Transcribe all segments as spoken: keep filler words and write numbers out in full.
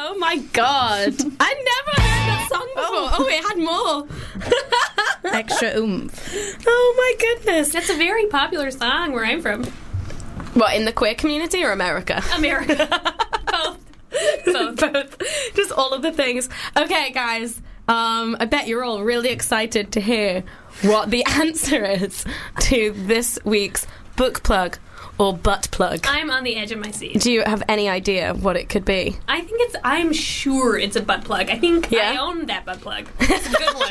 Oh my god. I never heard that song before. Oh, it had more. Extra oomph. Oh my goodness. That's a very popular song where I'm from. What, in the queer community or America? America. Both. Both. Both. Just all of the things. Okay, guys. Um, I bet you're all really excited to hear what the answer is to this week's book plug or butt plug. I'm on the edge of my seat. Do you have any idea what it could be? I think it's, I'm sure it's a butt plug. I think Yeah? I own that butt plug. It's a good one.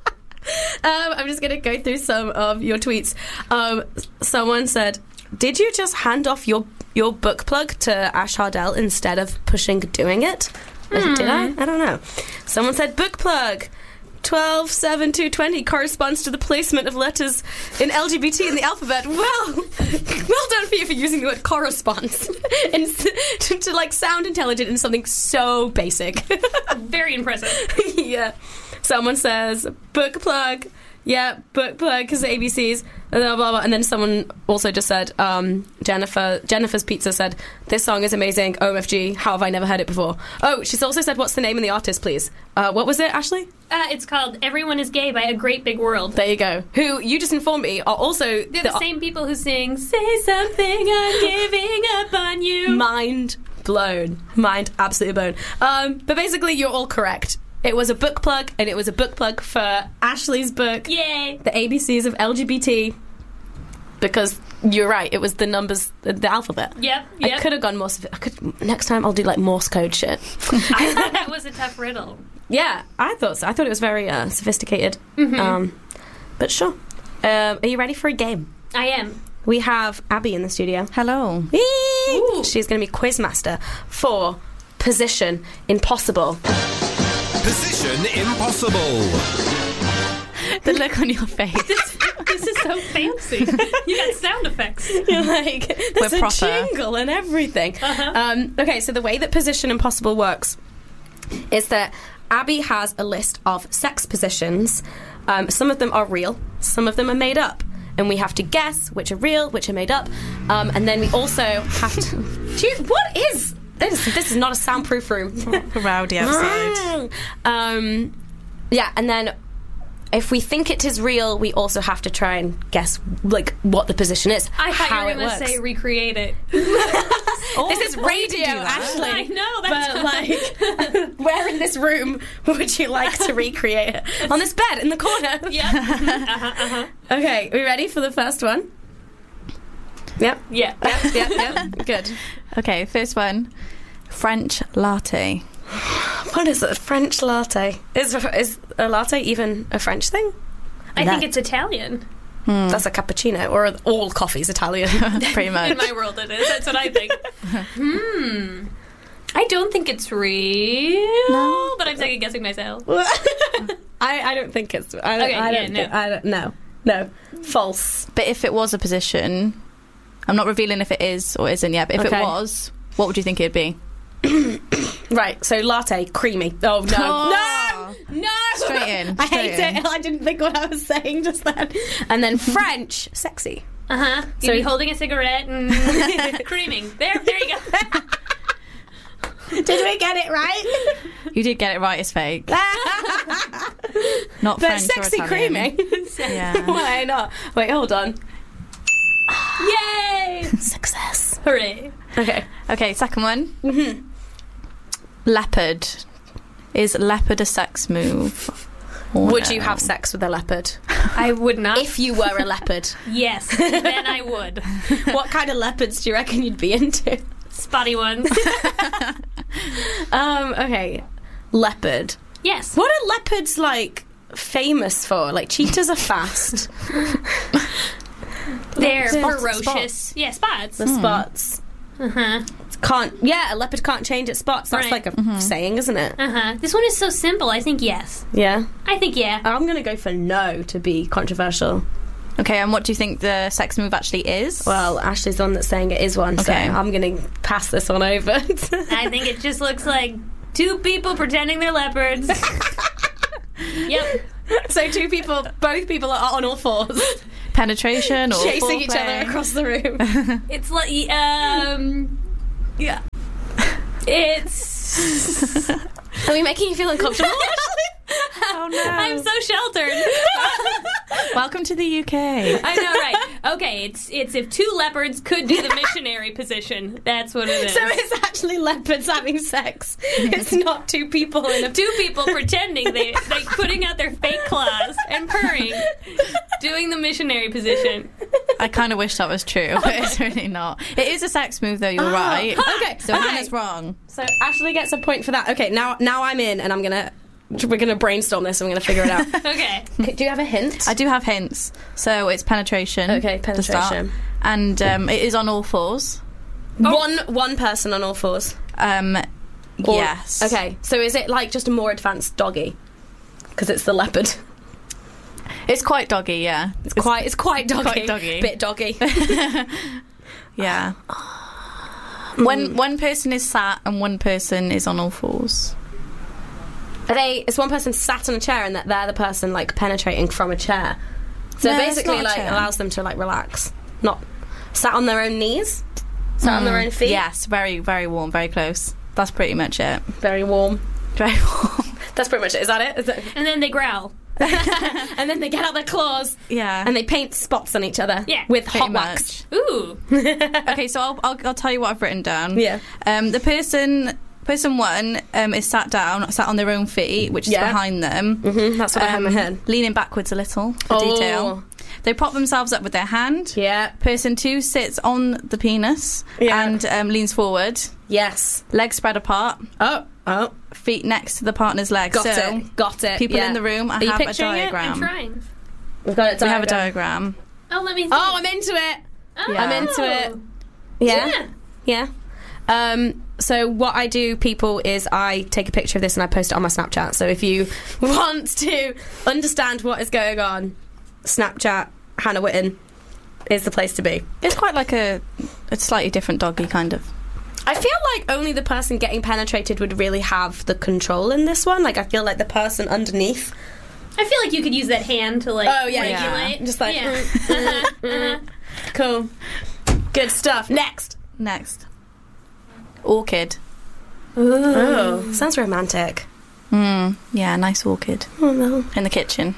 Um, I'm just going to go through some of your tweets. Um, someone said, did you just hand off your your book plug to Ash Hardell instead of pushing doing it? Hmm. Did I? I don't know. Someone said, book plug. twelve seven two twenty corresponds to the placement of letters in L G B T in the alphabet. Well, well done for you for using the word corresponds and to, to like sound intelligent in something so basic. Very impressive. Yeah. Someone says book plug. Yeah, book plug because A B Cs. Blah, blah, blah. And then someone also just said, um, Jennifer, Jennifer's Pizza said, this song is amazing. O M F G. How have I never heard it before? Oh, she's also said, what's the name of the artist, please? Uh, what was it, Ashley? Uh, it's called Everyone is Gay by A Great Big World. There you go. Who, you just informed me, are also... They're the, the same people who sing, say something, I'm giving up on you. Mind blown. Mind absolutely blown. Um, but basically, you're all correct. It was a book plug, and it was a book plug for Ashley's book. Yay! The A B Cs of L G B T. Because you're right, it was the numbers, the, the alphabet. Yep, yep. I could have gone more... I could, next time, I'll do, like, Morse code shit. I thought that was a tough riddle. Yeah, I thought so. I thought it was very uh, sophisticated. Mm-hmm. Um, but sure. Um, are you ready for a game? I am. We have Abby in the studio. Hello. Whee! She's going to be quizmaster for Position Impossible. Position Impossible. The look on your face. This, this is so fancy. You got sound effects. You're like, there's We're a proper. jingle and everything. Uh-huh. Um, okay, so the way that Position Impossible works is that Abby has a list of sex positions. Um, some of them are real, some of them are made up. And we have to guess which are real, which are made up. Um, and then we also have to... Do you, what is... This, this is not a soundproof room. Rowdy outside. um, yeah, and then if we think it is real, we also have to try and guess, like, what the position is. I thought how you were it going to works. say recreate it. Oh, This is radio, Ashley. I know, that's But, like, where in this room would you like to recreate it? On this bed in the corner. Yep. Uh-huh, uh-huh. Okay, we ready for the first one? Yep. Yeah. Yep, yep, yep. Good. Okay, first one. French latte. What is it? French latte. Is, is a latte even a French thing? I That- think it's Italian. That's a cappuccino, or all coffee's Italian. Pretty much. In my world it is. That's what I think. hmm. I don't think it's real, No. but I'm second guessing myself. I, I don't think it's... I don't, Okay, I yeah, don't, no. think- I don't, no. No. False. But if it was a position, I'm not revealing if it is or isn't yet, but if Okay. it was, what would you think it'd be? Right, so latte, creamy. Oh, no. Oh. No! No! Straight in, I straight hate in. it. I didn't think what I was saying just then. And then French, sexy. Uh-huh. You'd So- be holding a cigarette and creaming. There, there you go. Did we get it right? You did get it right, it's fake. Not But French sexy or Italian. creaming. Yeah. Why not? Wait, hold on. Yay! Success. Hooray. Okay. Okay, second one. Mm-hmm. Leopard. Is leopard a sex move? Or Would no? you have sex with a leopard? I would not. If you were a leopard. Yes, then I would. What kind of leopards do you reckon you'd be into? Spotty ones. Um, okay. Leopard. Yes. What are leopards, like, famous for? Like, cheetahs are fast. They're Spots, ferocious. spots. Yeah, spots. The spots. Uh-huh. Can't... Yeah, a leopard can't change its spots. That's Right. like a saying, isn't it? Uh-huh. This one is so simple. I think yes. Yeah. I think yeah. I'm going to go for no to be controversial. Okay, and what do you think the sex move actually is? Well, Ashley's the one that's saying it is one, Okay. so I'm going to pass this one over. I think it just looks like two people pretending they're leopards. Yep. So two people, both people are on all fours, penetration or chasing each foreplay? other across the room. It's like um yeah. It's Are we making you feel uncomfortable? Oh no. I'm so sheltered. Welcome to the U K. I know, right? Okay, it's it's if two leopards could do the missionary position. That's what it is. So it's actually leopards having sex. It's not two people in a... Two people pretending they like putting out their fake claws and purring, doing the missionary position. I kind of wish that was true, but it's really not. It is a sex move, though. You're Oh, right. okay, So okay. Hannah's wrong. So Ashley gets a point for that. Okay, now now I'm in, and I'm gonna we're gonna brainstorm this. And we're gonna figure it out. Okay. Okay, do you have a hint? I do have hints. So it's penetration. Okay, to start. penetration. And um, it is on all fours. One one person on all fours. Um, Or- yes. Okay, so is it like just a more advanced doggy? Because it's the leopard. It's quite doggy, yeah. It's quite it's quite doggy. quite doggy. Bit doggy. Yeah. When one person is sat and one person is on all fours. Are they? Is one person sat on a chair and that they're the person like penetrating from a chair? So No, it it's basically not a like chair. allows them to like relax, not sat on their own knees, sat on their own feet. Yes, very, very warm, very close. That's pretty much it. Very warm. Very warm. That's pretty much it. Is that it? Is it? And then they growl. And then they get out their claws Yeah. and they paint spots on each other. Yeah, with pretty hot wax. much. Ooh. Okay, so I'll, I'll I'll tell you what I've written down. Yeah. Um, the person person one um, is sat down, sat on their own feet, which is Yeah. behind them. Mm-hmm, that's what I have in Um, my head. Leaning backwards a little for Oh. detail. They prop themselves up with their hand. Yeah. Person two sits on the penis Yeah. and um, leans forward. Yes. Legs spread apart. Oh. Oh. Feet next to the partner's legs. Got so it. Got it. people yeah. in the room, I Are you have a picturing it? diagram. I'm trying. We've got it. We have a diagram. diagram. Oh, let me see. Oh, I'm into it. Oh. Yeah. I'm into it. Yeah. Yeah. Yeah. Um, so what I do, people, is I take a picture of this and I post it on my Snapchat. So if you want to understand what is going on, Snapchat Hannah Witten is the place to be. It's quite like a, a slightly different doggy, kind of. I feel like only the person getting penetrated would really have the control in this one. Like I feel like the person underneath. I feel like you could use that hand to like Oh, yeah, yeah. regulate. Just like, yeah. mm, Uh-huh, uh-huh. Cool. Good stuff. Next. Next. Orchid. Oh, sounds romantic. Mm, yeah, nice orchid. Oh no. In the kitchen.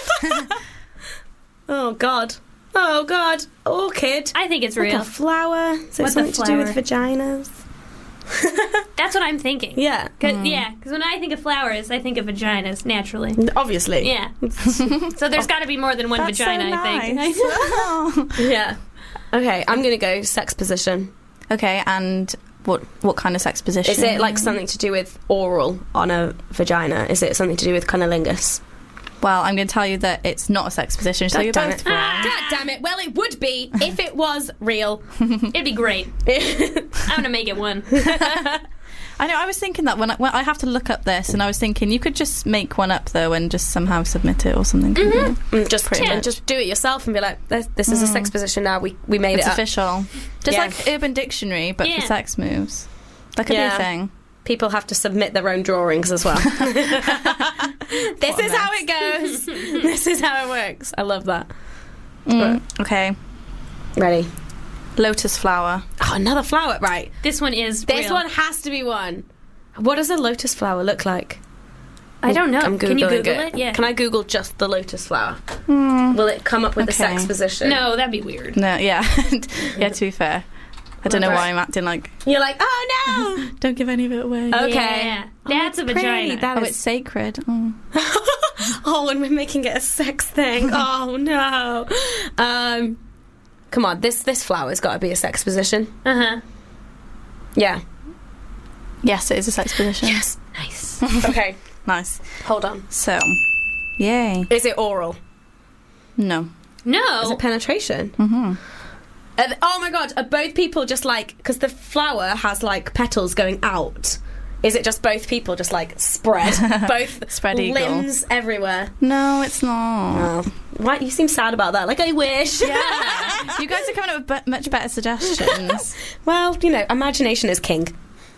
Oh god. Oh god. Orchid. I think it's Like real. a flower. Is it What's a something to do with flower? vaginas? That's what I'm thinking. Yeah. Cause, Yeah, because when I think of flowers, I think of vaginas naturally. Obviously. Yeah. So there's got to be more than one That's vagina, so I think. nice. Oh. Yeah. Okay, I'm gonna go sex position. Okay, and what what kind of sex position? Is it like something to do with oral on a vagina? Is it something to do with cunnilingus? Well, I'm going to tell you that it's not a sex position, so God you're damn both it. wrong. God damn it. Well, it would be if it was real. It'd be great. I'm going to make it one. I know, I was thinking that when I, when I have to look up this, and I was thinking you could just make one up, though, and just somehow submit it or something. couldn't you? Mm, just Pretty and much. just do it yourself and be like, this, this is a sex position now. We we made It's it up. official. Just Yeah. like Urban Dictionary, but Yeah. for sex moves. That could Yeah. be a thing. People have to submit their own drawings as well. this What a is how it goes. This is how it works. I love that. Mm, okay. Ready? Lotus flower. Oh, another flower. Right. This one is This real. one has to be one. What does a lotus flower look like? I don't know. I'm Can you Googling Google it? Yeah. Can I Google just the lotus flower? Mm, Will it come up with the Okay. sex position? No, that'd be weird. no, yeah. yeah, to be fair. I don't know why I'm acting like, You're like, oh don't give any of it away. no. Okay. Yeah. That's a pretty. vagina. That Oh, is- it's sacred. Oh. Oh, and we're making it a sex thing. Oh no. Um, come on. This this flower's got to be a sex position. Uh-huh. Yeah. Yes, it is a sex position. Yes. Nice. Okay. Nice. Hold on. So, yay. Is it oral? No. No. Is it penetration? Mm-hmm. Uh, oh my god, are both people just like, because the flower has like petals going out, is it just both people just like spread? Both Spread eagle. limbs everywhere? No, it's not. Oh. Right, you seem sad about that. Like, I wish. Yeah. You guys are coming up with be- much better suggestions. Well, you know, imagination is king.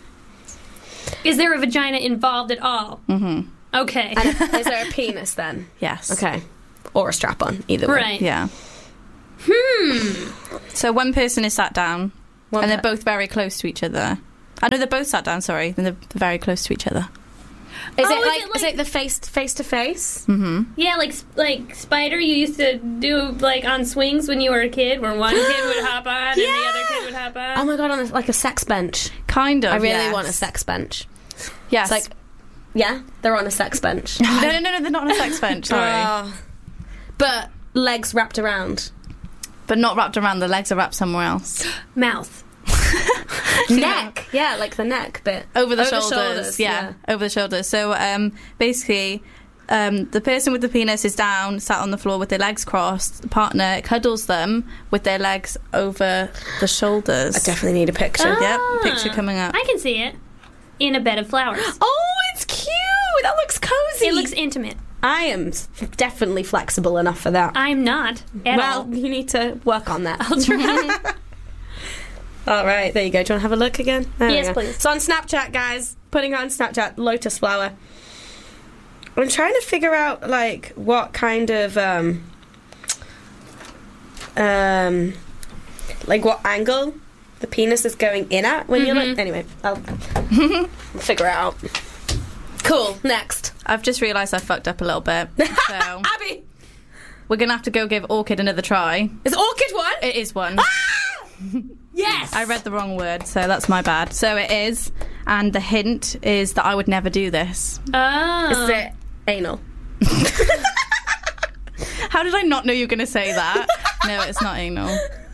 Is there a vagina involved at all? Mm-hmm. Okay. And is there a penis then? Yes. Okay. Or a strap on, either way. Right. Yeah. Hmm. So one person is sat down, One and they're per- both very close to each other. I know they're both sat down, sorry. And they're very close to each other. Is, Oh, it is like, it like- is it the face face to face? Mm-hmm. Yeah, like like Spider, you used to do like on swings when you were a kid, where one kid would hop on and the other kid would hop on. Oh my god, on a, like a sex bench. Kind of, I really yes. want a sex bench. Yes. It's like, yeah, they're on a sex bench. no, no, no, no, they're not on a sex bench, sorry. Oh. But legs wrapped around. But not wrapped around, the legs are wrapped somewhere else. Mouth. Neck. Yeah, like the neck bit. Over the Over shoulders, shoulders, yeah, yeah. over the shoulders. So um, basically, um, the person with the penis is down, sat on the floor with their legs crossed. The partner cuddles them with their legs over the shoulders. I definitely need a picture. Ah. Yep, picture coming up. I can see it. In a bed of flowers. Oh, it's cute. That looks cozy. It looks intimate. I am s- definitely flexible enough for that. I'm not at well, all. you need to work on that. I'll try. All right, there you go. Do you want to have a look again? There we Yes, go. please. So on Snapchat, guys, putting on Snapchat, lotus flower. I'm trying to figure out like what kind of um um like what angle the penis is going in at when you look. Anyway, I'll figure it out. Cool. Next, I've just realised I fucked up a little bit. So Abby. we're going to have to go give Orchid another try. Is orchid one? It is one. Yes. I read the wrong word, so that's my bad. So it is, and the hint is that I would never do this. Oh. Is it anal? How did I not know you were going to say that? No, it's not anal.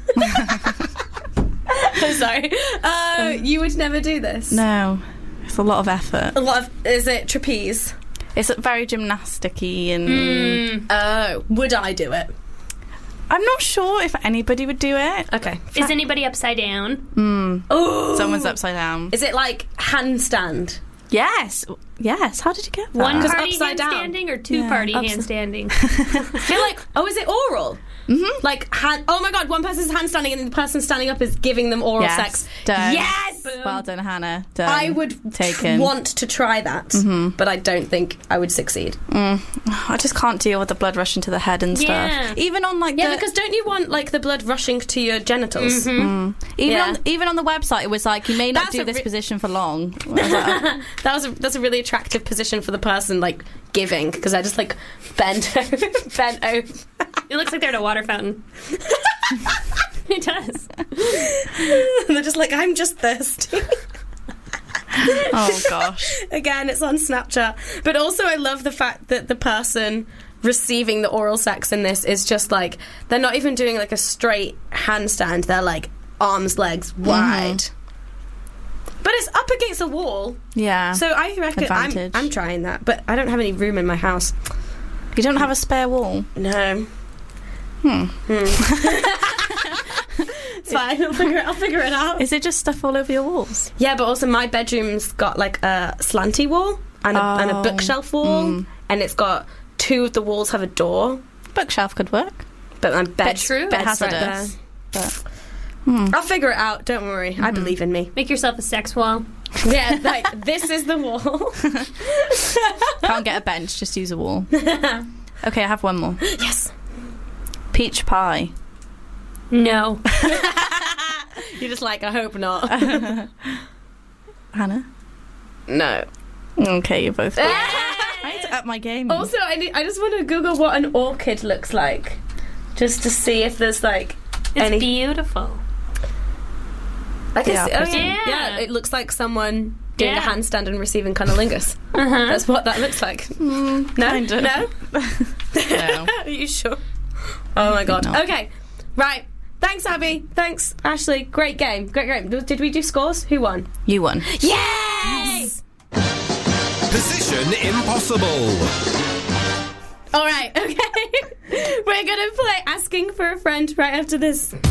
I'm sorry. Uh, you would never do this. No, it's a lot of effort. A lot of. Is it trapeze? It's very gymnastic-y and... Mm. Oh, would I do it? I'm not sure if anybody would do it. Okay. Is anybody upside down? Mm. Oh, Someone's upside down. Is it like handstand? Yes. Yes. How did you get that? One 'Cause party upside down. handstanding or two Yeah, party upside- handstanding? I feel like. Oh, is it oral? Mhm. Like hand. Oh my god! One person's handstanding and the person standing up is giving them oral Yes. sex. Done. Yes. Well done, Hannah. Done. I would Taken. want to try that, but I don't think I would succeed. Mm. I just can't deal with the blood rushing to the head and stuff. Yeah. Even on like Yeah, the, because don't you want like the blood rushing to your genitals? Mm. Even Yeah. on even on the website, it was like you may not That's do a this re- position for long. I was like, oh. That was a, that's a really attractive position for the person like giving because I just like bent bent over. It looks like they're at a water fountain. It does. And they're just like, I'm just thirsty. Oh gosh. Again, it's on Snapchat. But also, I love the fact that the person receiving the oral sex in this is just like, they're not even doing like a straight handstand. They're like arms, legs wide. But it's up against a wall. Yeah. So I reckon I'm, Advantage. I'm trying that. But I don't have any room in my house. You don't have a spare wall. No. Hmm. It's fine. I'll figure it, I'll figure it out. Is it just stuff all over your walls? Yeah, but also my bedroom's got like a slanty wall and a, and a Oh, bookshelf wall, mm. and it's got two of the walls have a door. Bookshelf could work. But my bed, true. bed's right there. Hazardous. But hmm. I'll figure it out. Don't worry. I believe in me. Make yourself a sex wall. Yeah, like this is the wall. Can't get a bench, just use a wall. Okay, I have one more. Yes. Peach pie. No. You're just like, I hope not. Hannah? No. Okay, you're both. I need to up my game. Also, I need, I just want to Google what an orchid looks like, just to see if there's like It's any. beautiful. I can Yeah, see, oh, pretty. yeah. Yeah. yeah, it looks like someone doing Yeah. a handstand and receiving cunnilingus. Uh-huh. That's what that looks like. Mm, No, kind of. no. No. Are you sure? Oh my god. not. Okay, right. Thanks, Abby. Thanks, Ashley. Great game. Great game. Did we do scores? Who won? You won. Yes. Position Impossible. All right. Okay. We're gonna play Asking for a Friend right after this.